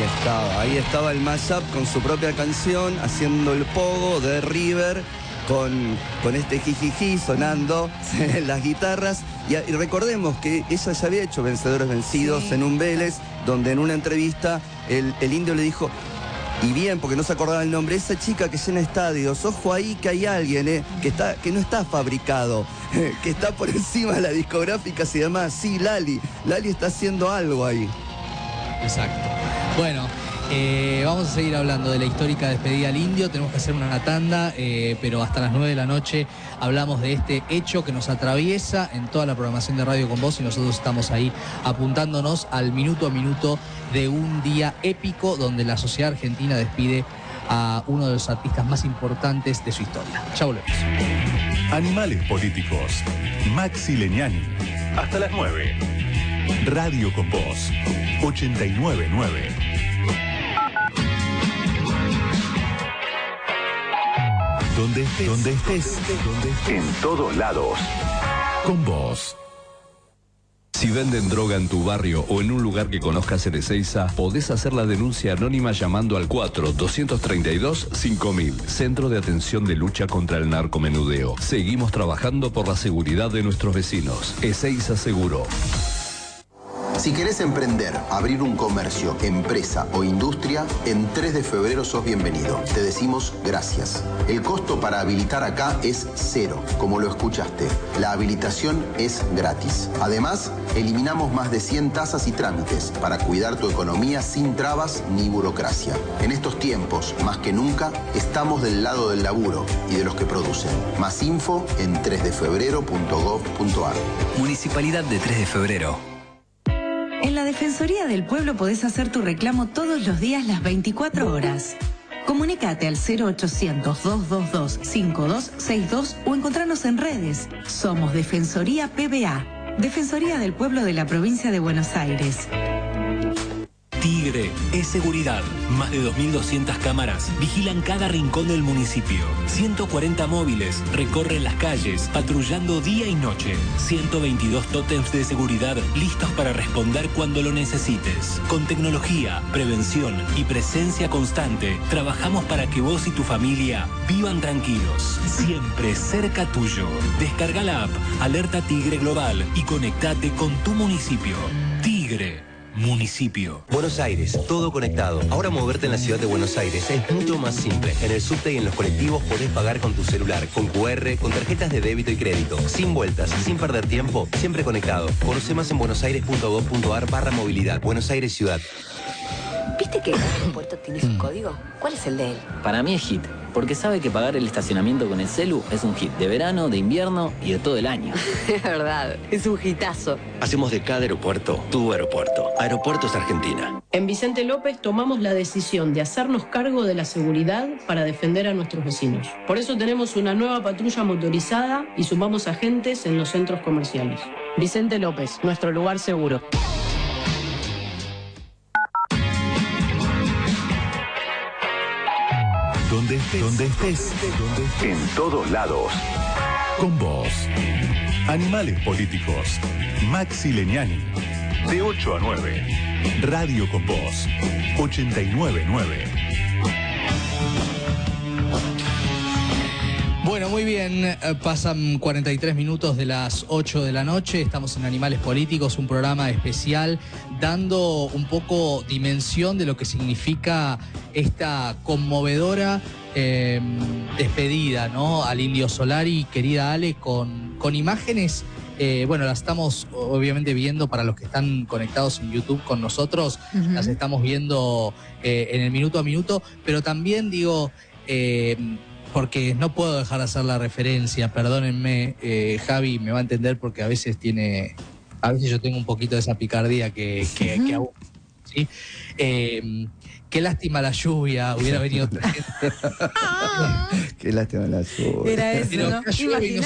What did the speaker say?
Ahí estaba el mashup con su propia canción, haciendo el pogo de River con este jijiji sonando en las guitarras. Y recordemos que ella ya había hecho Vencedores Vencidos en un Vélez, donde en una entrevista el indio le dijo, y bien, porque no se acordaba el nombre, esa chica que llena estadios, ojo ahí que hay alguien que no está fabricado, que está por encima de las discográficas y demás. Sí, Lali está haciendo algo ahí. Exacto. Bueno, vamos a seguir hablando de la histórica despedida al indio. Tenemos que hacer una tanda, pero hasta las 9 de la noche hablamos de este hecho que nos atraviesa en toda la programación de Radio Con Vos, y nosotros estamos ahí apuntándonos al minuto a minuto de un día épico donde la sociedad argentina despide a uno de los artistas más importantes de su historia. Ya volvemos. Animales políticos. Maxi Leñani. Hasta las 9. Radio Con Vos. 89.9. Donde estés. En todos lados. Con vos. Si venden droga en tu barrio o en un lugar que conozcas en Ezeiza, podés hacer la denuncia anónima llamando al 4-232-5000, Centro de Atención de Lucha contra el Narcomenudeo. Seguimos trabajando por la seguridad de nuestros vecinos. Ezeiza Seguro. Si querés emprender, abrir un comercio, empresa o industria, en 3 de febrero sos bienvenido. Te decimos gracias. El costo para habilitar acá es 0, como lo escuchaste. La habilitación es gratis. Además, eliminamos más de 100 tasas y trámites para cuidar tu economía sin trabas ni burocracia. En estos tiempos, más que nunca, estamos del lado del laburo y de los que producen. Más info en 3defebrero.gov.ar. Municipalidad de 3 de Febrero. En la Defensoría del Pueblo podés hacer tu reclamo todos los días, las 24 horas. Comunícate al 0800-222-5262 o encontrarnos en redes. Somos Defensoría PBA, Defensoría del Pueblo de la Provincia de Buenos Aires. Tigre es seguridad. Más de 2.200 cámaras vigilan cada rincón del municipio. 140 móviles recorren las calles patrullando día y noche. 122 tótems de seguridad listos para responder cuando lo necesites. Con tecnología, prevención y presencia constante, trabajamos para que vos y tu familia vivan tranquilos. Siempre cerca tuyo. Descarga la app Alerta Tigre Global y conectate con tu municipio. Tigre. Municipio. Buenos Aires, todo conectado. Ahora moverte en la ciudad de Buenos Aires es mucho más simple. En el subte y en los colectivos podés pagar con tu celular, con QR, con tarjetas de débito y crédito, sin vueltas, sin perder tiempo, siempre conectado. Conoce más en buenosaires.gov.ar/movilidad. Buenos Aires Ciudad. ¿Viste que cada aeropuerto tiene su código? ¿Cuál es el de él? Para mí es hit, porque sabe que pagar el estacionamiento con el celu es un hit de verano, de invierno y de todo el año. Es verdad, es un hitazo. Hacemos de cada aeropuerto tu aeropuerto. Aeropuertos Argentina. En Vicente López tomamos la decisión de hacernos cargo de la seguridad para defender a nuestros vecinos. Por eso tenemos una nueva patrulla motorizada y sumamos agentes en los centros comerciales. Vicente López, nuestro lugar seguro. Donde estés. En todos lados. Con vos. Animales políticos. Maxi Leñani. De 8 a 9. Radio Con Vos. 89.9. Bueno, muy bien, pasan 43 minutos de las 8 de la noche, estamos en Animales Políticos, un programa especial dando un poco dimensión de lo que significa esta conmovedora despedida, ¿no?, al Indio Solari. Querida Ale, con imágenes, bueno, las estamos obviamente viendo para los que están conectados en YouTube con nosotros, las estamos viendo en el minuto a minuto, pero también digo... porque no puedo dejar de hacer la referencia, perdónenme, Javi me va a entender porque a veces yo tengo un poquito de esa picardía que hago, ¿sí? Qué lástima la lluvia, hubiera venido otra gente. Qué lástima la lluvia. Era eso, ¿no? Llueve y no